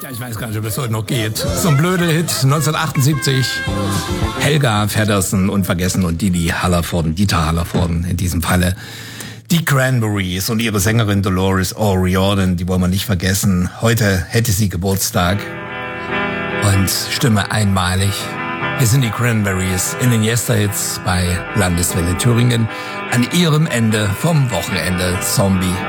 Ja, ich weiß gar nicht, ob es heute noch geht. So ein blöder Hit, 1978. Helga Feddersen, Unvergessen, und Dieter Hallervorden in diesem Falle. Die Cranberries und ihre Sängerin Dolores O'Riordan, die wollen wir nicht vergessen. Heute hätte sie Geburtstag. Und Stimme einmalig. Wir sind die Cranberries in den Yesterhits bei Landeswelle Thüringen. An ihrem Ende vom Wochenende Zombie.